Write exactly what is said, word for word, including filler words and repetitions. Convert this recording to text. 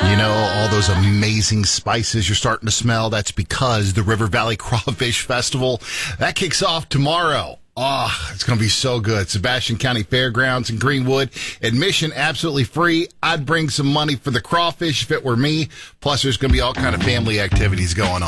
You know, all those amazing spices you're starting to smell, that's because the River Valley Crawfish Festival, that kicks off tomorrow. Oh, it's going to be so good. Sebastian County Fairgrounds in Greenwood. Admission absolutely free. I'd bring some money for the crawfish if it were me. Plus, there's going to be all kind of family activities going on.